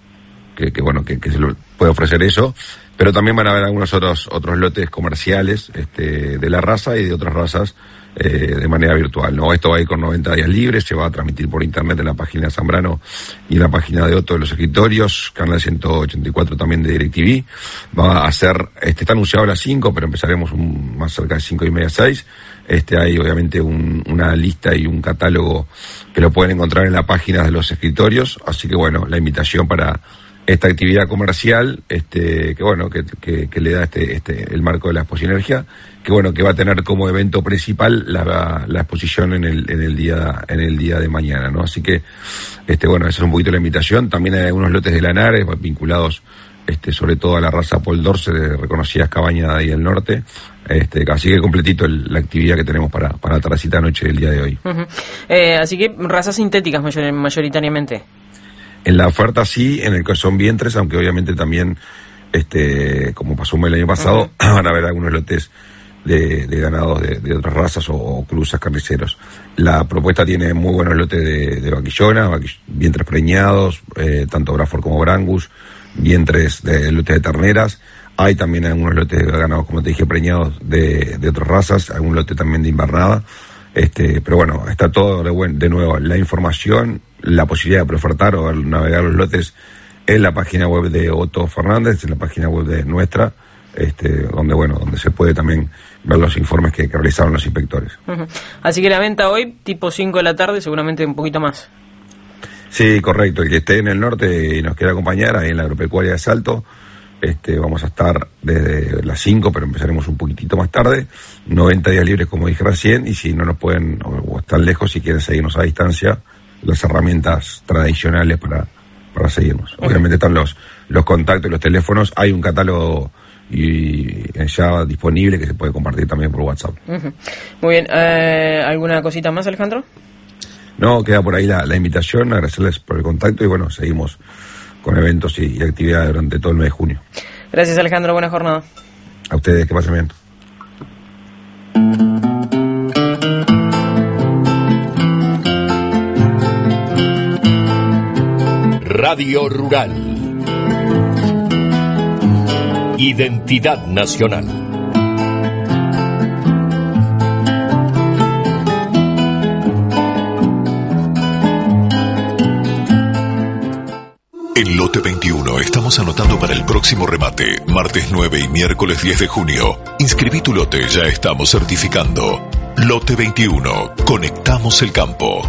se lo puede ofrecer eso, pero también van a haber algunos otros lotes comerciales de la raza y de otras razas de manera virtual, ¿no? Esto va a ir con 90 días libres, se va a transmitir por internet en la página de Zambrano y en la página de Otto de los escritorios, canal 184 también de DirecTV. Va a ser, está anunciado a las 5, pero empezaremos más cerca de 5:30, 6. Hay obviamente una lista y un catálogo que lo pueden encontrar en la página de los escritorios, así que la invitación para esta actividad comercial, que le da el marco de la Expo Sinergia, que va a tener como evento principal la exposición en el día de mañana, ¿no? Así que, esa es un poquito la invitación. También hay algunos lotes de lanares vinculados, sobre todo a la raza Paul Dorse, de reconocidas cabañas de ahí del norte. Así que completito la actividad que tenemos para la tardecita noche del día de hoy. Uh-huh. Así que razas sintéticas mayoritariamente. En la oferta sí, en el que son vientres, aunque obviamente también, como pasó el año pasado, van a haber algunos lotes de ganados de otras razas o cruzas carniceros. La propuesta tiene muy buenos lotes de vaquillona, vientres preñados, tanto Braford como Brangus, lotes de terneras. Hay también algunos lotes de ganados, como te dije, preñados de otras razas, algún lote también de invernada. Pero está todo de nuevo, la información, la posibilidad de preofertar o navegar los lotes en la página web de Otto Fernández, en la página web de nuestra, donde se puede también ver los informes que realizaron los inspectores. Uh-huh. Así que la venta hoy, tipo 5 de la tarde, seguramente un poquito más. Sí, correcto. El que esté en el norte y nos quiera acompañar, ahí en la Agropecuaria de Salto, vamos a estar desde las 5, pero empezaremos un poquitito más tarde. 90 días libres, como dije recién, y si no nos pueden, o están lejos, si quieren seguirnos a distancia, las herramientas tradicionales para seguirnos. Okay. Obviamente están los contactos y los teléfonos. Hay un catálogo ya disponible que se puede compartir también por WhatsApp. Uh-huh. Muy bien. ¿Alguna cosita más, Alejandro? No, queda por ahí la invitación, agradecerles por el contacto y seguimos con eventos y actividades durante todo el mes de junio. Gracias, Alejandro, buena jornada. A ustedes, que pasen bien. Radio Rural. Identidad nacional. En Lote 21 estamos anotando para el próximo remate, martes 9 y miércoles 10 de junio. Inscribí tu lote, ya estamos certificando. Lote 21, conectamos el campo.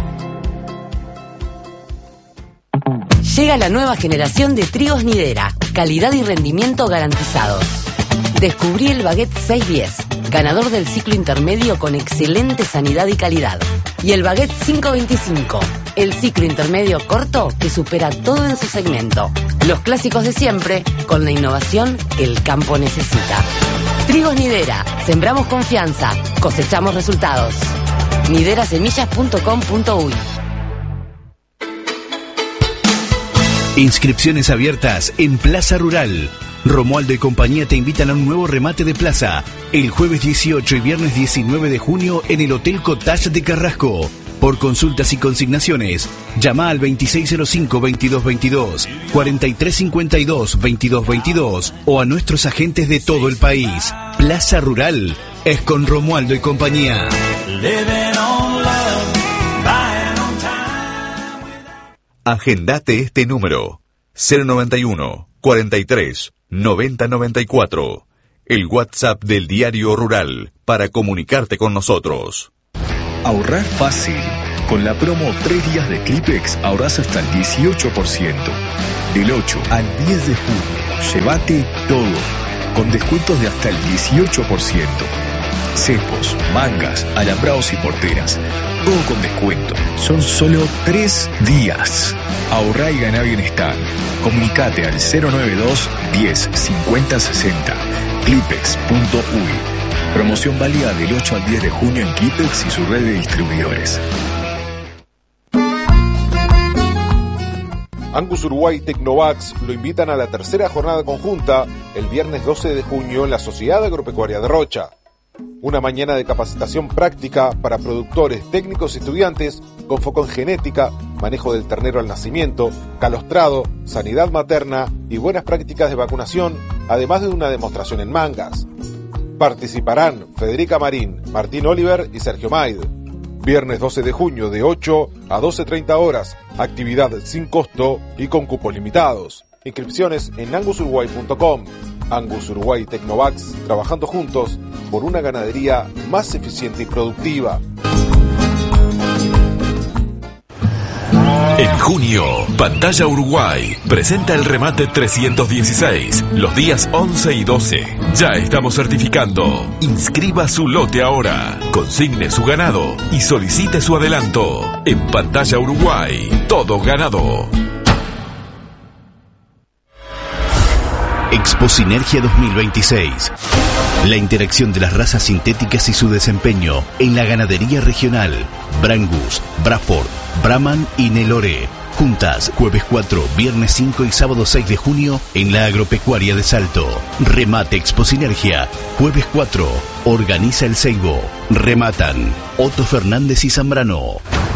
Llega la nueva generación de trigos Nidera, calidad y rendimiento garantizados. Descubrí el Baguette 610, ganador del ciclo intermedio con excelente sanidad y calidad. Y el Baguette 525, el ciclo intermedio corto que supera todo en su segmento. Los clásicos de siempre, con la innovación que el campo necesita. Trigos Nidera, sembramos confianza, cosechamos resultados. niderasemillas.com.uy. Inscripciones abiertas en Plaza Rural. Romualdo y compañía te invitan a un nuevo remate de plaza el jueves 18 y viernes 19 de junio en el Hotel Cottage de Carrasco. Por consultas y consignaciones, llama al 2605-2222, 4352-2222 o a nuestros agentes de todo el país. Plaza Rural es con Romualdo y compañía. Agendate este número: 091 43 90 94. El WhatsApp del Diario Rural para comunicarte con nosotros. Ahorrar fácil. Con la promo 3 días de Clipex ahorras hasta el 18%. Del 8 al 10 de junio, llévate todo, con descuentos de hasta el 18%. Cepos, mangas, alambrados y porteras, todo con descuento. Son solo 3 días. Ahorrá y ganá bienestar. Comunicate al 092 10 50 60. Clipex.uy. Promoción válida del 8 al 10 de junio en Clipex y su red de distribuidores. Angus Uruguay Tecnovax lo invitan a la tercera jornada conjunta el viernes 12 de junio en la Sociedad Agropecuaria de Rocha. Una mañana de capacitación práctica para productores, técnicos y estudiantes con foco en genética, manejo del ternero al nacimiento, calostrado, sanidad materna y buenas prácticas de vacunación, además de una demostración en mangas. Participarán Federica Marín, Martín Oliver y Sergio Maid. Viernes 12 de junio de 8 a 12:30 horas. Actividad sin costo y con cupos limitados. Inscripciones en angusuruguay.com. Angus Uruguay Tecnovax, trabajando juntos por una ganadería más eficiente y productiva. En junio, Pantalla Uruguay presenta el remate 316, los días 11 y 12. Ya estamos certificando. Inscriba su lote ahora, consigne su ganado y solicite su adelanto. En Pantalla Uruguay, todo ganado. Expo Sinergia 2026. La interacción de las razas sintéticas y su desempeño en la ganadería regional. Brangus, Braford, Brahman y Nelore. Juntas, jueves 4, viernes 5 y sábado 6 de junio en la Agropecuaria de Salto. Remate Expo Sinergia, jueves 4. Organiza el Seibo. Rematan Otto Fernández y Zambrano.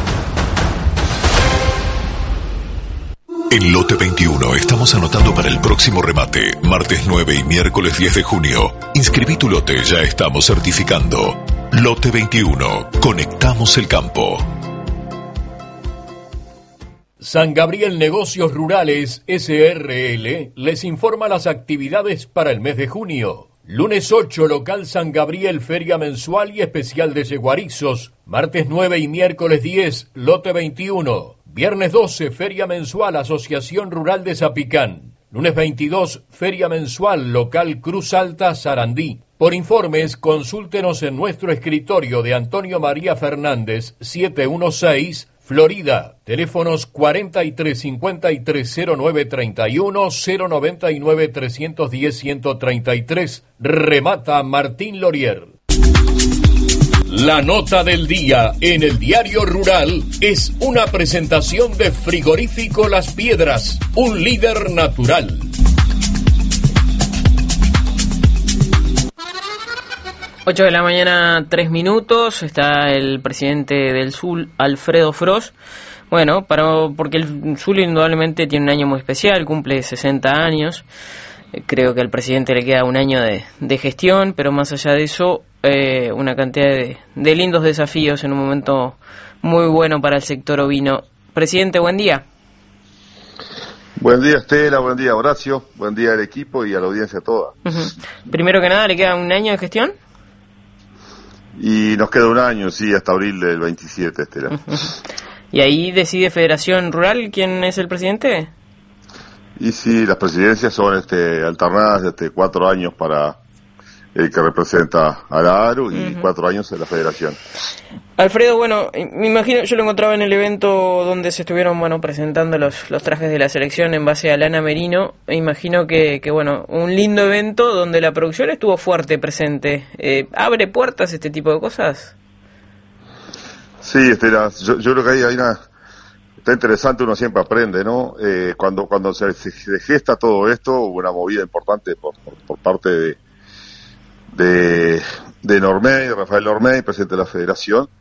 En Lote 21 estamos anotando para el próximo remate, martes 9 y miércoles 10 de junio. Inscribí tu lote, ya estamos certificando. Lote 21, conectamos el campo. San Gabriel Negocios Rurales SRL les informa las actividades para el mes de junio. Lunes 8, local San Gabriel, feria mensual y especial de yeguarizos. Martes 9 y miércoles 10, lote 21. Viernes 12, feria mensual, Asociación Rural de Zapicán. Lunes 22, feria mensual, local Cruz Alta, Sarandí. Por informes, consúltenos en nuestro escritorio de Antonio María Fernández, 716, Florida. Teléfonos 43530931, 099-310-133. Remata Martín Lorier. La nota del día en el Diario Rural es una presentación de Frigorífico Las Piedras, un líder natural. Ocho de la mañana, 3 minutos. Está el presidente del SUL, Alfredo Frost. Bueno, porque el SUL indudablemente tiene un año muy especial, cumple 60 años. Creo que al presidente le queda un año de gestión, pero más allá de eso, una cantidad de lindos desafíos en un momento muy bueno para el sector ovino. Presidente, buen día. Buen día, Estela, buen día, Horacio, buen día al equipo y a la audiencia toda. Primero que nada, ¿le queda un año de gestión? Y nos queda un año, sí, hasta abril del 27, Estela. ¿Y ahí decide Federación Rural quién es el presidente? Y sí, las presidencias son alternadas de 4 años para el que representa a la ARU y 4 años en la Federación. Alfredo, bueno, me imagino, yo lo encontraba en el evento donde se estuvieron, presentando los trajes de la selección en base a Lana Merino. Me imagino que un lindo evento donde la producción estuvo fuerte presente. ¿Abre puertas este tipo de cosas? Sí, Estela, yo creo que hay una... Está interesante, uno siempre aprende, ¿no? Cuando se gesta todo esto, hubo una movida importante por parte de Normey, Rafael Normey, presidente de la Federación,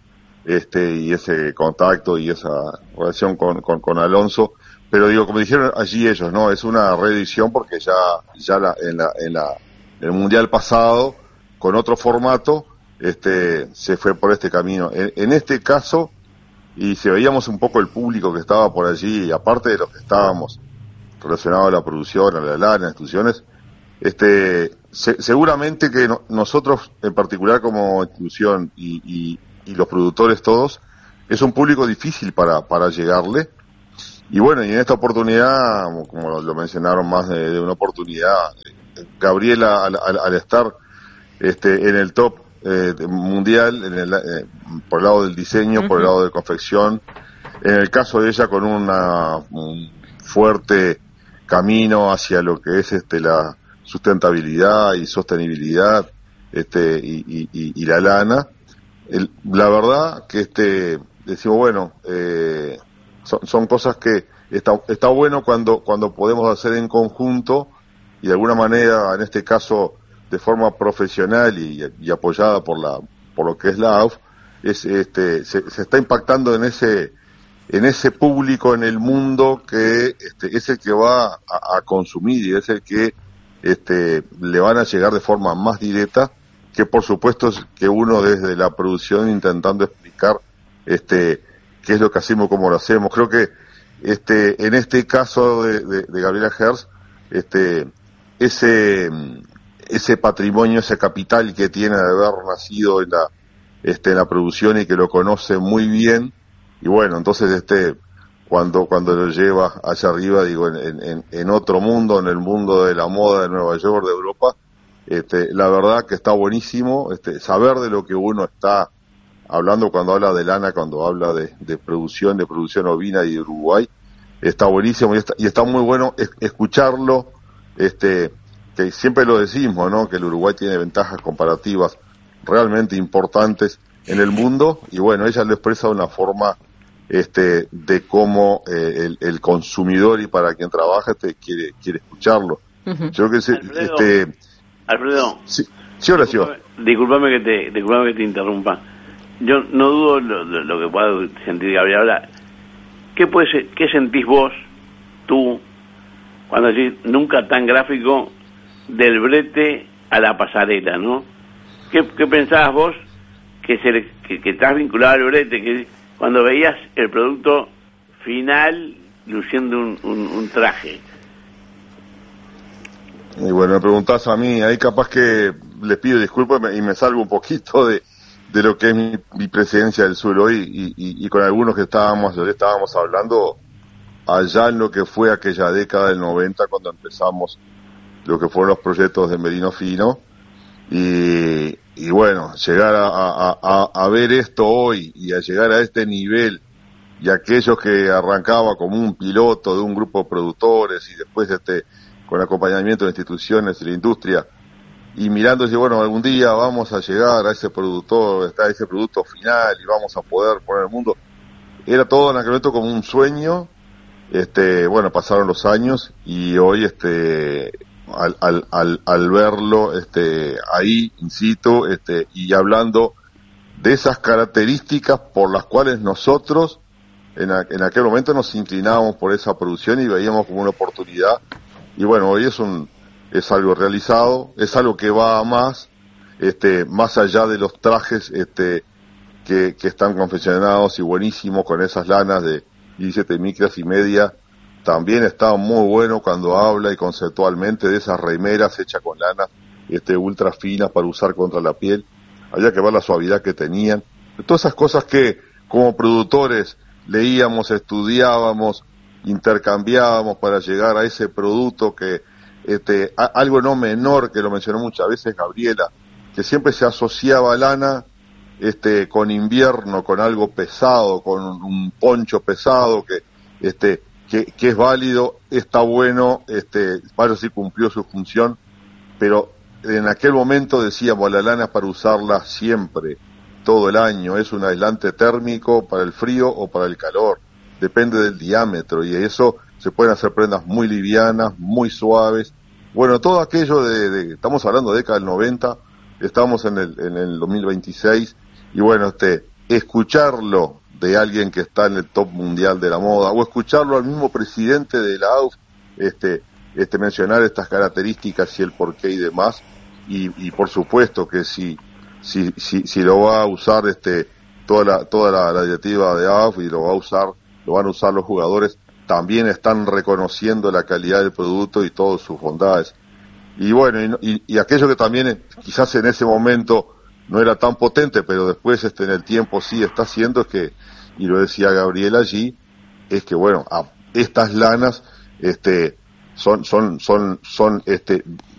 y ese contacto y esa relación con Alonso. Pero digo, como dijeron allí ellos, ¿no? Es una reedición porque ya en el Mundial pasado, con otro formato, se fue por este camino. En este caso, y si veíamos un poco el público que estaba por allí, aparte de los que estábamos relacionados a la producción, a la LAN, a las instituciones, seguramente que nosotros en particular como institución y los productores todos, es un público difícil para llegarle. Y bueno, y en esta oportunidad, como lo mencionaron más de una oportunidad, Gabriela al estar en el top mundial, por el lado del diseño, por el lado de confección, en el caso de ella con un fuerte camino hacia lo que es la sustentabilidad y sostenibilidad y la lana, la verdad que decimos, bueno, son cosas que está bueno cuando podemos hacer en conjunto y de alguna manera, en este caso de forma profesional y apoyada por lo que es la AUF, se está impactando en ese público en el mundo que es el que va a consumir y es el que le van a llegar de forma más directa, que por supuesto es que uno desde la producción intentando explicar qué es lo que hacemos, cómo lo hacemos. Creo que en este caso de Gabriela Herz, ese patrimonio, ese capital que tiene de haber nacido en la producción y que lo conoce muy bien, y bueno, entonces cuando lo lleva hacia arriba, digo, en otro mundo, en el mundo de la moda de Nueva York, de Europa, la verdad que está buenísimo saber de lo que uno está hablando cuando habla de lana, cuando habla de producción ovina y de Uruguay. Está buenísimo y está muy bueno escucharlo, que siempre lo decimos, ¿no? Que el Uruguay tiene ventajas comparativas realmente importantes en el mundo, y bueno, ella lo expresa de una forma de cómo el consumidor y para quien trabaja quiere escucharlo. Uh-huh. Yo creo que Alfredo, sí, hola, sí. Disculpame que te interrumpa. Yo no dudo lo que pueda sentir Gabriel. Ahora, ¿qué sentís vos, tú, cuando decís nunca tan gráfico, del brete a la pasarela, ¿no? ¿Qué pensabas vos que estás vinculado al brete, que cuando veías el producto final luciendo un traje? Y bueno, me preguntás a mí, ahí capaz que les pido disculpas y me salgo un poquito de lo que es mi presencia del sur hoy y con algunos que estábamos hablando allá en lo que fue aquella década del 90 cuando empezamos lo que fueron los proyectos de Merino Fino y bueno, llegar a ver esto hoy y a llegar a este nivel y aquellos que arrancaba como un piloto de un grupo de productores y después con acompañamiento de instituciones de la industria y mirando y bueno, algún día vamos a llegar a ese productor, a ese producto final y vamos a poder poner el mundo. Era todo en aquel momento como un sueño. Bueno, pasaron los años y hoy al verlo ahí in situ y hablando de esas características por las cuales nosotros en aquel momento nos inclinábamos por esa producción y veíamos como una oportunidad. Y bueno, hoy es algo realizado, es algo que va a más allá de los trajes que están confeccionados y buenísimos con esas lanas de 17 micras y media. También está muy bueno cuando habla y conceptualmente de esas remeras hechas con lanas ultra finas para usar contra la piel. Había que ver la suavidad que tenían. Todas esas cosas que como productores leíamos, estudiábamos, intercambiábamos para llegar a ese producto que algo no menor que lo mencionó muchas veces Gabriela, que siempre se asociaba a lana con invierno, con algo pesado, con un poncho pesado que es válido, está bueno, para sí cumplió su función, pero en aquel momento decíamos la lana es para usarla siempre, todo el año, es un aislante térmico para el frío o para el calor, depende del diámetro y eso se pueden hacer prendas muy livianas, muy suaves. Bueno, todo aquello estamos hablando de década del 90, estamos en el 2026 y bueno, escucharlo de alguien que está en el top mundial de la moda, o escucharlo al mismo presidente de la AUF, mencionar estas características y el porqué y demás, y por supuesto que si lo va a usar toda la directiva de AUF y lo van a usar los jugadores, también están reconociendo la calidad del producto y todas sus bondades. Y bueno, y aquello que también quizás en ese momento no era tan potente, pero después en el tiempo sí está haciendo, es que, y lo decía Gabriel allí, es que bueno, estas lanas son